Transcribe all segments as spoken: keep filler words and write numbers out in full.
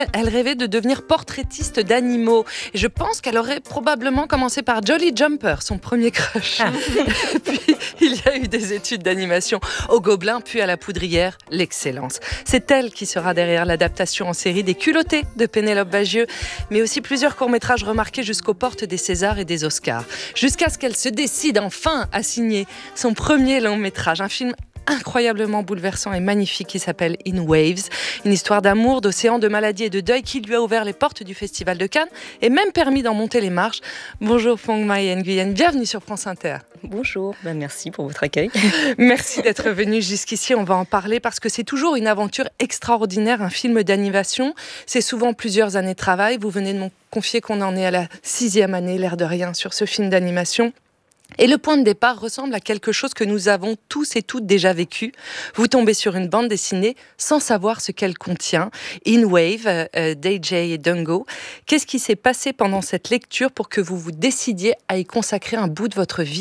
Elle rêvait de devenir portraitiste d'animaux. Et je pense qu'elle aurait probablement commencé par Jolly Jumper, son premier crush. Ah. Puis, il y a eu des études d'animation au Gobelin, puis à la Poudrière, l'excellence. C'est elle qui sera derrière l'adaptation en série des Culottés de Pénélope Bagieux, mais aussi plusieurs courts-métrages remarqués jusqu'aux portes des Césars et des Oscars. Jusqu'à ce qu'elle se décide enfin à signer son premier long-métrage, un film incroyablement bouleversant et magnifique qui s'appelle In Waves, une histoire d'amour, d'océan, de maladie et de deuil qui lui a ouvert les portes du Festival de Cannes et même permis d'en monter les marches. Bonjour Phong Mai Nguyen, bienvenue sur France Inter. Bonjour, ben merci pour votre accueil. Merci d'être venu jusqu'ici, on va en parler parce que c'est toujours une aventure extraordinaire, un film d'animation. C'est souvent plusieurs années de travail. Vous venez de me confier qu'on en est à la sixième année, l'air de rien, sur ce film d'animation. Et le point de départ ressemble à quelque chose que nous avons tous et toutes déjà vécu. Vous tombez sur une bande dessinée sans savoir ce qu'elle contient. In Wave, euh, d'A J Dungo. Qu'est-ce qui s'est passé pendant cette lecture pour que vous vous décidiez à y consacrer un bout de votre vie ?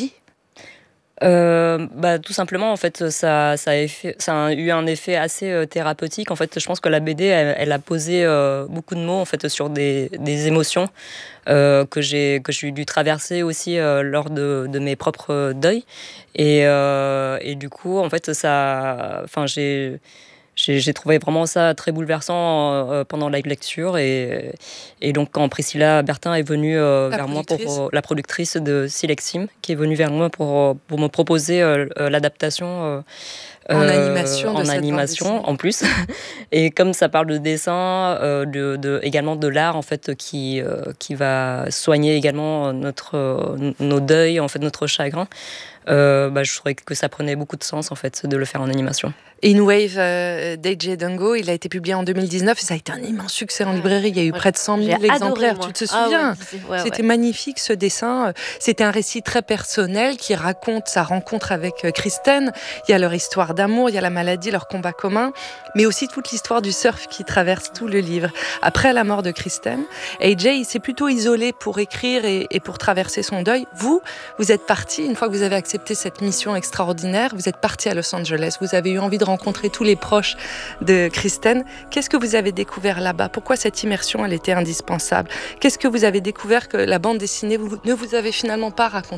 Euh, bah, tout simplement, en fait, ça, ça, a, effet, ça a eu un effet assez euh, thérapeutique. En fait, je pense que la B D, elle, elle a posé euh, beaucoup de mots en fait sur des, des émotions euh, que j'ai que j'ai dû traverser aussi euh, lors de, de mes propres deuils. Et, euh, et du coup, en fait, ça, enfin, j'ai J'ai, j'ai trouvé vraiment ça très bouleversant euh, pendant la lecture et, et donc quand Priscilla Bertin est venue euh, vers moi pour euh, la productrice de Silexim qui est venue vers moi pour pour me proposer euh, l'adaptation euh, en euh, animation, en animation en plus et comme ça parle de dessin, euh, de, de également de l'art en fait qui euh, qui va soigner également notre euh, nos deuils en fait notre chagrin. Euh, bah, je trouvais que ça prenait beaucoup de sens en fait de le faire en animation. In Wave euh, d'A J Dungo, il a été publié en deux mille dix-neuf et ça a été un immense succès en librairie. Il y a eu ouais, près de cent mille exemplaires. Adoré, tu te souviens ? ah ouais, ouais, C'était ouais. magnifique ce dessin. C'était un récit très personnel qui raconte sa rencontre avec Kristen. Il y a leur histoire d'amour, il y a la maladie, leur combat commun, mais aussi toute l'histoire du surf qui traverse tout le livre. Après la mort de Kristen, A J s'est plutôt isolé pour écrire et, et pour traverser son deuil. Vous, vous êtes parti, une fois que vous avez accepté cette mission extraordinaire, vous êtes parti à Los Angeles. Vous avez eu envie de rencontrer tous les proches de Kristen. Qu'est-ce que vous avez découvert là-bas ? Pourquoi cette immersion, elle était indispensable ? Qu'est-ce que vous avez découvert que la bande dessinée vous, ne vous avait finalement pas raconté ?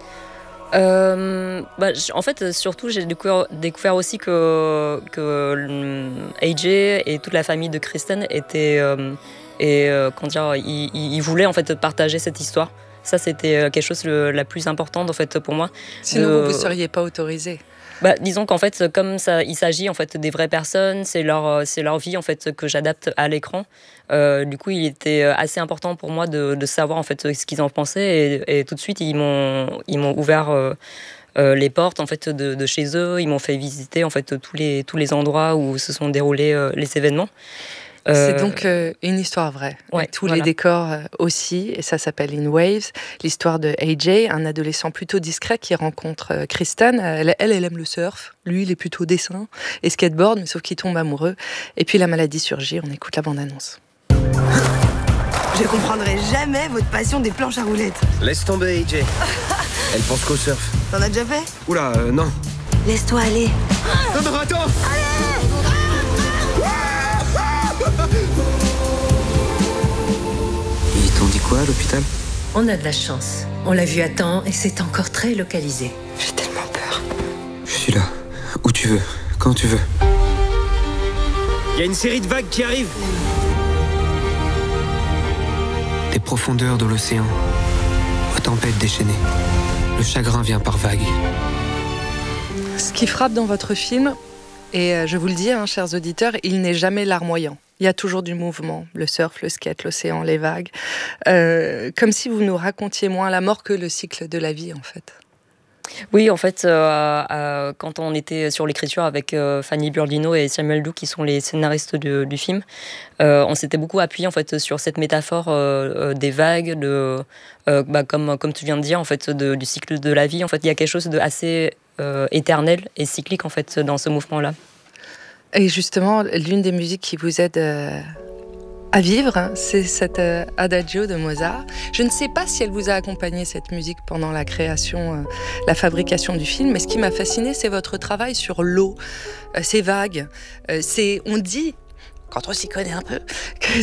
Euh, bah, en fait, surtout, j'ai découvert, découvert aussi que, que A J et toute la famille de Kristen étaient, euh, et, euh, comment dire, ils, ils voulaient en fait partager cette histoire. Ça, c'était quelque chose de la plus importante en fait pour moi. Sinon, de... vous ne seriez pas autorisé. Bah, disons qu'en fait, comme ça, il s'agit en fait des vraies personnes, c'est leur, c'est leur vie en fait que j'adapte à l'écran. Euh, du coup, il était assez important pour moi de, de savoir en fait ce qu'ils en pensaient et, et tout de suite ils m'ont, ils m'ont ouvert euh, euh, les portes en fait de, de chez eux. Ils m'ont fait visiter en fait tous les tous les endroits où se sont déroulés euh, les événements. C'est donc euh, une histoire vraie. Ouais, Tous voilà. les décors euh, aussi, et ça s'appelle In Waves. L'histoire de A J, un adolescent plutôt discret qui rencontre euh, Kristen. Elle, elle, elle aime le surf. Lui, il est plutôt dessin et skateboard, mais sauf qu'il tombe amoureux. Et puis la maladie surgit. On écoute la bande-annonce. Je comprendrai jamais votre passion des planches à roulettes. Laisse tomber, A J. Elle pense qu'au surf. T'en as déjà fait ? Oula, euh, non. Laisse-toi aller. Non, non, attends. Allez. Ils t'ont dit quoi à l'hôpital ? On a de la chance. On l'a vu à temps et c'est encore très localisé. J'ai tellement peur. Je suis là. Où tu veux. Quand tu veux. Il y a une série de vagues qui arrivent. Des profondeurs de l'océan. Aux tempêtes déchaînées. Le chagrin vient par vagues. Ce qui frappe dans votre film, et je vous le dis, hein, chers auditeurs, il n'est jamais larmoyant. Il y a toujours du mouvement, le surf, le skate, l'océan, les vagues. Euh, comme si vous nous racontiez moins la mort que le cycle de la vie, en fait. Oui, en fait, euh, euh, quand on était sur l'écriture avec euh, Fanny Burdino et Samuel Doux, qui sont les scénaristes de, du film, euh, on s'était beaucoup appuyé en fait sur cette métaphore euh, des vagues, de, euh, bah, comme comme tu viens de dire, en fait, de, du cycle de la vie. En fait, il y a quelque chose de assez euh, éternel et cyclique en fait dans ce mouvement-là. Et justement, l'une des musiques qui vous aide euh, à vivre, c'est cette euh, Adagio de Mozart. Je ne sais pas si elle vous a accompagné, cette musique, pendant la création, euh, la fabrication du film, mais ce qui m'a fasciné, c'est votre travail sur l'eau, euh, ces vagues. Euh, c'est, on dit, quand on s'y connaît un peu, que